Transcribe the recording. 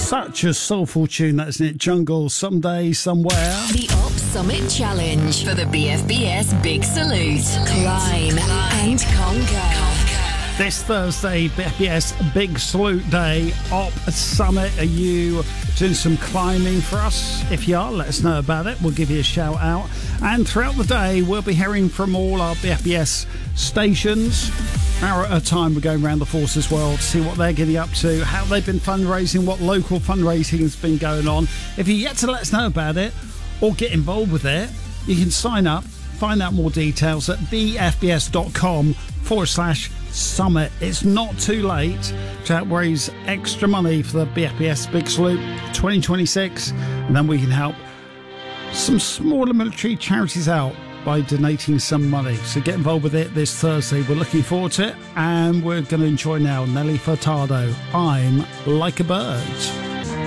Such a soulful tune, that isn't it? Jungle, Someday, Somewhere. The Op Summit Challenge for the BFBS Big Salute. Climb and conquer. This Thursday, BFBS Big Salute Day, Op Summit. Are you doing some climbing for us? If you are, let us know about it. We'll give you a shout out. And throughout the day, we'll be hearing from all our BFBS stations. An hour at a time, we're going around the force as well to see what they're getting up to, how they've been fundraising, what local fundraising has been going on. If you're yet to let us know about it or get involved with it, you can sign up, find out more details at bfbs.com/summit. It's not too late to help raise extra money for the BFBS Big Salute 2026, and then we can help some smaller military charities out by donating some money. So get involved with it this Thursday. We're looking forward to it, and we're going to enjoy now Nelly Furtado, I'm Like a Bird.